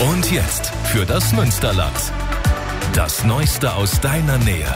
Und jetzt für das Münsterland. Das Neueste aus deiner Nähe.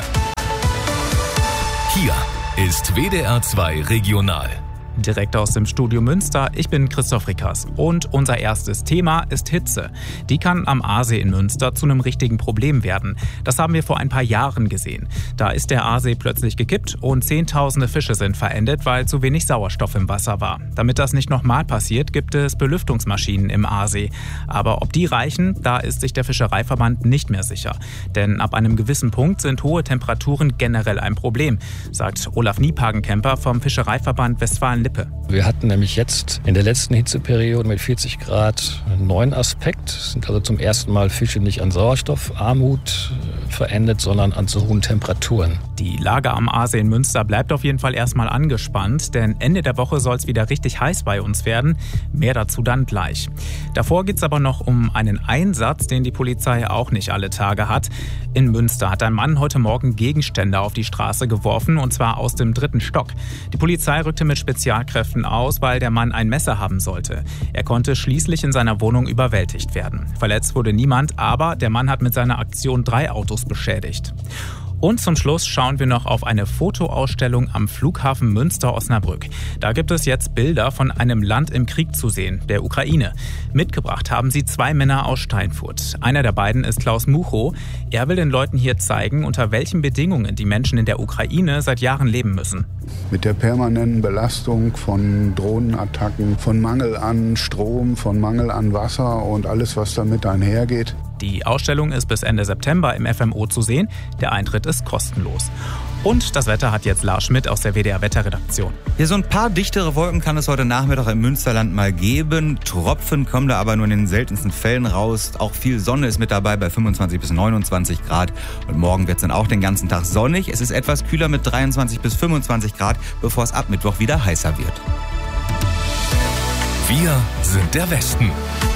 Hier ist WDR 2 Regional. Direkt aus dem Studio Münster, ich bin Christoph Rickers und unser erstes Thema ist Hitze. Die kann am Aasee in Münster zu einem richtigen Problem werden. Das haben wir vor ein paar Jahren gesehen. Da ist der Aasee plötzlich gekippt und Zehntausende Fische sind verendet, weil zu wenig Sauerstoff im Wasser war. Damit das nicht nochmal passiert, gibt es Belüftungsmaschinen im Aasee. Aber ob die reichen, da ist sich der Fischereiverband nicht mehr sicher. Denn ab einem gewissen Punkt sind hohe Temperaturen generell ein Problem, sagt Olaf Niepagenkemper vom Fischereiverband Westfalen-Lippe. Wir hatten nämlich jetzt in der letzten Hitzeperiode mit 40 Grad einen neuen Aspekt. Es sind also zum ersten Mal Fische nicht an Sauerstoffarmut verendet, sondern an zu hohen Temperaturen. Die Lage am Aasee in Münster bleibt auf jeden Fall erstmal angespannt, denn Ende der Woche soll es wieder richtig heiß bei uns werden. Mehr dazu dann gleich. Davor geht es aber noch um einen Einsatz, den die Polizei auch nicht alle Tage hat. In Münster hat ein Mann heute Morgen Gegenstände auf die Straße geworfen, und zwar aus dem 3. Stock. Die Polizei rückte mit Spezialkräften aus, weil der Mann ein Messer haben sollte. Er konnte schließlich in seiner Wohnung überwältigt werden. Verletzt wurde niemand, aber der Mann hat mit seiner Aktion 3 Autos beschädigt. Und zum Schluss schauen wir noch auf eine Fotoausstellung am Flughafen Münster-Osnabrück. Da gibt es jetzt Bilder von einem Land im Krieg zu sehen, der Ukraine. Mitgebracht haben sie 2 Männer aus Steinfurt. Einer der beiden ist Klaus Muchow. Er will den Leuten hier zeigen, unter welchen Bedingungen die Menschen in der Ukraine seit Jahren leben müssen. Mit der permanenten Belastung von Drohnenattacken, von Mangel an Strom, von Mangel an Wasser und alles, was damit einhergeht. Die Ausstellung ist bis Ende September im FMO zu sehen. Der Eintritt ist kostenlos. Und das Wetter hat jetzt Lars Schmidt aus der WDR-Wetterredaktion. Hier so ein paar dichtere Wolken kann es heute Nachmittag im Münsterland mal geben. Tropfen kommen da aber nur in den seltensten Fällen raus. Auch viel Sonne ist mit dabei bei 25 bis 29 Grad. Und morgen wird es dann auch den ganzen Tag sonnig. Es ist etwas kühler mit 23 bis 25 Grad, bevor es ab Mittwoch wieder heißer wird. Wir sind der Westen.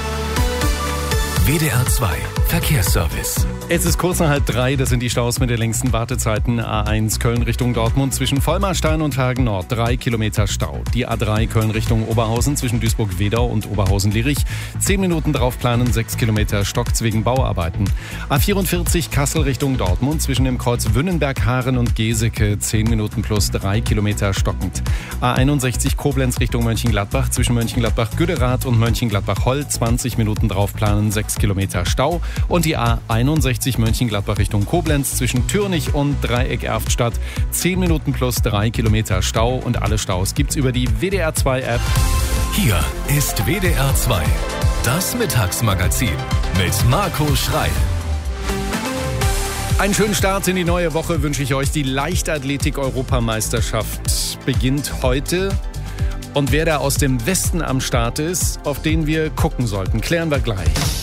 WDR 2 Verkehrsservice. Es ist kurz nach 2:30, das sind die Staus mit den längsten Wartezeiten. A1 Köln Richtung Dortmund zwischen Vollmarstein und Hagen Nord 3 Kilometer Stau. Die A3 Köln Richtung Oberhausen zwischen Duisburg-Wedau und Oberhausen-Lierich 10 Minuten draufplanen, 6 Kilometer Stocks wegen Bauarbeiten. A44 Kassel Richtung Dortmund zwischen dem Kreuz Wünnenberg-Haaren und Geseke 10 Minuten plus 3 Kilometer stockend. A61 Koblenz Richtung Mönchengladbach zwischen Mönchengladbach-Güderath und Mönchengladbach-Holl 20 Minuten draufplanen, 6 Kilometer Stau. Und die A61 Mönchengladbach Richtung Koblenz zwischen Türnich und Dreieck Erftstadt 10 Minuten plus 3 Kilometer Stau. Und alle Staus gibt's über die WDR 2 App. Hier ist WDR 2, das Mittagsmagazin mit Marco Schreil. Einen schönen Start in die neue Woche wünsche ich euch. Die Leichtathletik-Europameisterschaft beginnt heute. Und wer da aus dem Westen am Start ist, auf den wir gucken sollten, klären wir gleich.